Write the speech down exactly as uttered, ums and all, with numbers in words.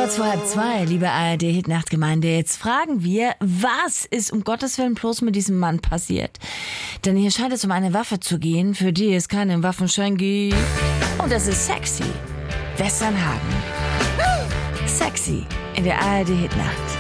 Kurz vor halb zwei, liebe A R D-Hitnachtgemeinde, jetzt fragen wir, was ist um Gottes Willen bloß mit diesem Mann passiert? Denn hier scheint es um eine Waffe zu gehen, für die es keinen Waffenschein gibt. Und es ist sexy. Westernhagen. Sexy in der A R D-Hitnacht.